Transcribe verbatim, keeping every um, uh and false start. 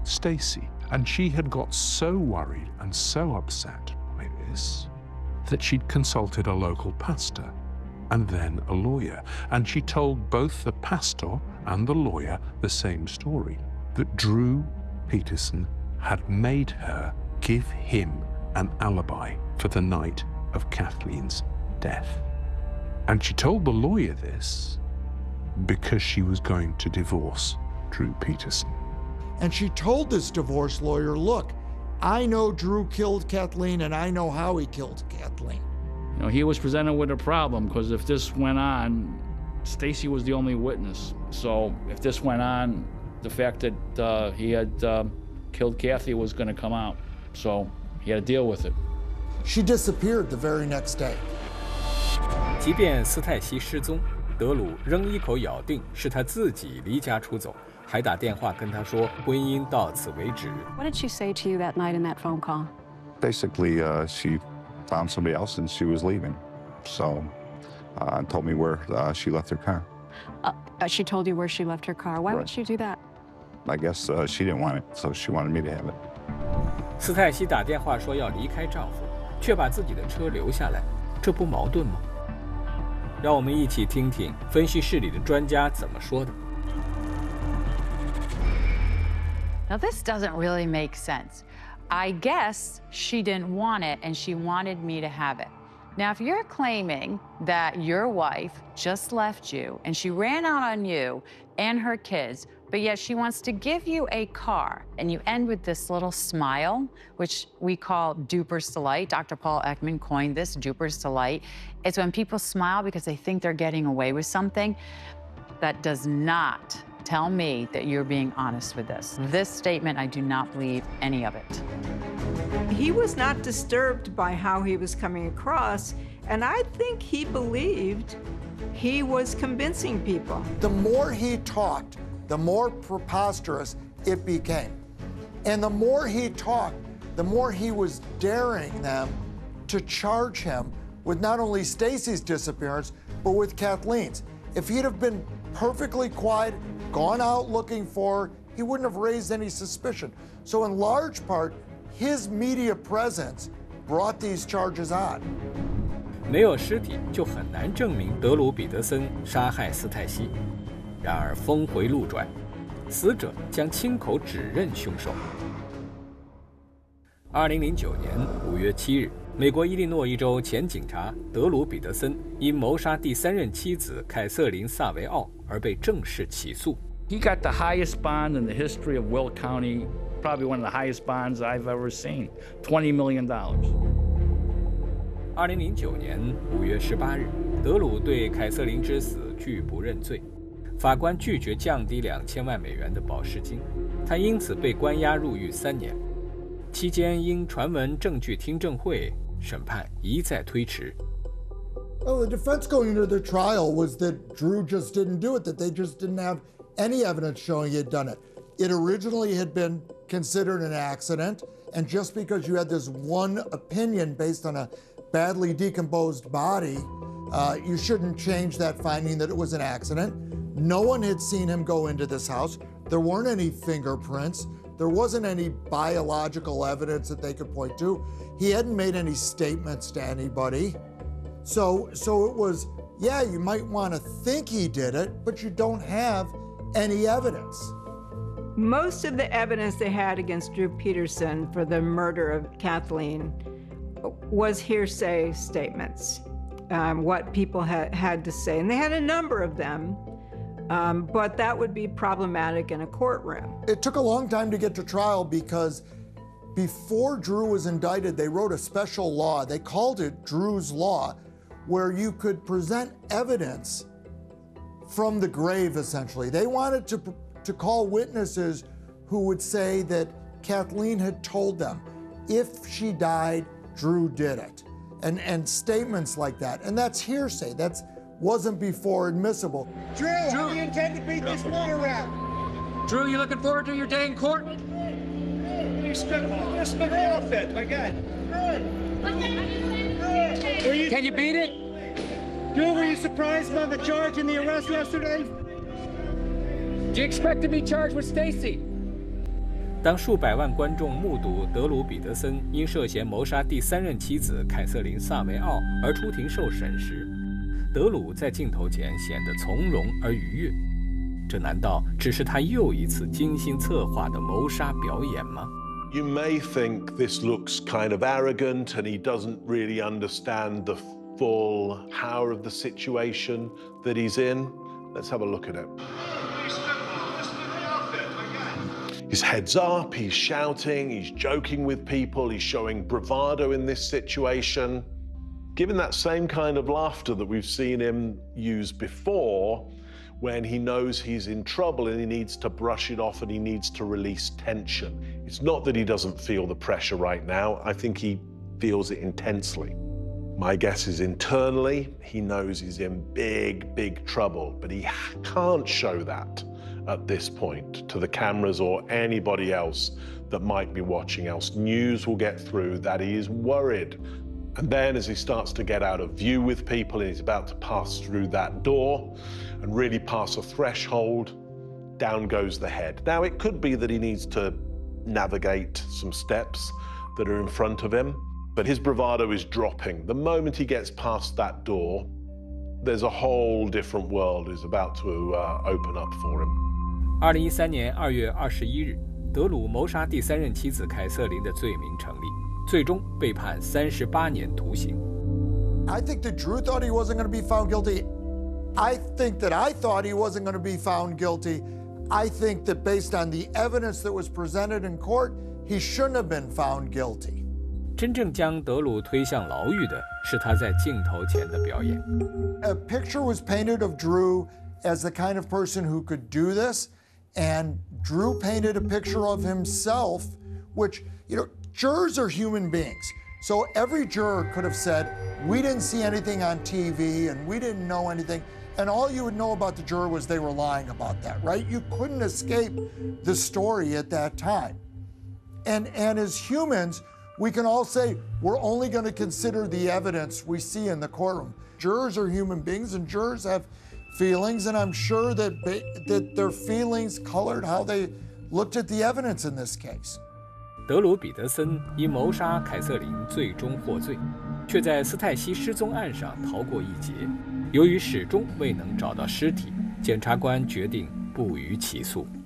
Stacy, and she had got so worried and so upset by this that she'd consulted a local pastor and then a lawyer, and she told both the pastor and the lawyer the same story, that Drew Peterson had made her give him an alibi for the night of Kathleen's death. And she told the lawyer this because she was going to divorce Drew Peterson. And she told this divorce lawyer, look, I know Drew killed Kathleen and I know how he killed Kathleen. You know, he was presented with a problem because if this went on, Stacy was the only witness. So if this went on, the fact that uh, he had uh, killed Kathy was going to come out. So he had to deal with it. She disappeared the very next day. 即便斯泰西失踪，德鲁仍一口咬定是他自己离家出走，还打电话跟他说婚姻到此为止。 What did she say to you that night in that phone call? Basically, uh, she found somebody else and she was leaving. So, uh, told me where uh, she left her car. Uh, she told you where she left her car. Why Right. would she do that? I guess uh, she didn't want it, so she wanted me to have it. 斯泰西打电话说要离开丈夫，却把自己的车留下来，这不矛盾吗？让我们一起听听分析室里的专家怎么说的。 Now, this doesn't really make sense. I guess she didn't want it and she wanted me to have it. Now, if you're claiming that your wife just left you and she ran out on you and her kids, but yet she wants to give you a car, and you end with this little smile, which we call Duper's delight. Doctor Paul Ekman coined this, Duper's delight. It's when people smile because they think they're getting away with something. That does not tell me that you're being honest with this. This statement, I do not believe any of it. He was not disturbed by how he was coming across, and I think he believed he was convincing people. The more he talked, the more preposterous it became. And the more he talked, the more he was daring them to charge him with not only Stacy's disappearance, but with Kathleen's. If he'd have been perfectly quiet, gone out looking for her, he wouldn't have raised any suspicion. So in large part, his media presence brought these charges on. 没有尸体就很难证明德鲁彼得森杀害斯泰西。然而峰回路转，死者将亲口指认凶手。二零零九年五月七日，美国伊利诺伊州前警察德鲁彼得森因谋杀第三任妻子凯瑟琳萨维奥而被正式起诉。 He got the highest bond in the history of Will County, probably one of the highest bonds I've ever seen, twenty million dollars. 二零零九年五月十八日，德鲁对凯瑟琳之死拒不认罪。法官拒绝降低两千万美元的保释金，他因此被关押入狱三年。期间因传闻证据听证会，审判一再推迟。 Well, the defense going into the trial was that Drew just didn't do it, that they just didn't have any evidence showing he had done it. It originally had been considered an accident, and just because you had this one opinion based on a badly decomposed body, uh, you shouldn't change that finding that it was an accident. No one had seen him go into this house. There weren't any fingerprints. There wasn't any biological evidence that they could point to. He hadn't made any statements to anybody. So, so it was, yeah, you might want to think he did it, but you don't have any evidence. Most of the evidence they had against Drew Peterson for the murder of Kathleen was hearsay statements, um, what people ha- had to say. And they had a number of them. Um, but that would be problematic in a courtroom. It took a long time to get to trial because before Drew was indicted, they wrote a special law. They called it Drew's Law, where you could present evidence from the grave, essentially. They wanted to, to call witnesses who would say that Kathleen had told them, if she died, Drew did it. And, and statements like that. And that's hearsay. That's wasn't before admissible. Drew, Drew, how do you intend to beat this war around? Drew, you looking forward to your day in court? You spit on spit outfit, my God. You, Can you beat it? Drew, were you surprised by the charge and the arrest yesterday? Do you expect to be charged with Stacy? 当数百万观众目睹德鲁·彼得森因涉嫌谋杀第三任妻子凯瑟琳·萨维奥而出庭受审时，德鲁在镜头前显得从容而愉悦。这难道只是他又一次精心策划的谋杀表演吗？ You may think this looks kind of arrogant and he doesn't really understand the full power of the situation that he's in. Let's have a look at it. His head's up, he's shouting, he's joking with people, he's showing bravado in this situation. Given that same kind of laughter that we've seen him use before, when he knows he's in trouble and he needs to brush it off and he needs to release tension. It's not that he doesn't feel the pressure right now, I think he feels it intensely. My guess is internally, he knows he's in big, big trouble, but he can't show that at this point to the cameras or anybody else that might be watching, else news will get through that he is worried. And then as he starts to get out of view with people and he's about to pass through that door and really pass a threshold, down goes the head. Now it could be that he needs to navigate some steps that are in front of him, but his bravado is dropping. The moment he gets past that door, there's a whole different world is about to uh, open up for him. 二零一三年二月二十一日，德鲁谋杀第三任妻子凯瑟琳的罪名成立，最终被判三十八年徒刑。 I think that Drew thought he wasn't going to be found guilty. I think that I thought he wasn't going to be found guilty. I think that based on the evidence that was presented in court, he shouldn't have been found guilty. 真正将德鲁推向牢狱的是他在镜头前的表演。 A picture was painted of Drew as the kind of person who could do this, and Drew painted a picture of himself, which, you know, jurors are human beings. So every juror could have said, we didn't see anything on T V and we didn't know anything. And all you would know about the juror was they were lying about that, right? You couldn't escape the story at that time. And, and as humans, we can all say, we're only going to consider the evidence we see in the courtroom. Jurors are human beings and jurors have feelings, and I'm sure that, that their feelings colored how they looked at the evidence in this case. 德鲁·彼得森因谋杀凯瑟琳最终获罪，却在斯泰西失踪案上逃过一劫。由于始终未能找到尸体，检察官决定不予起诉。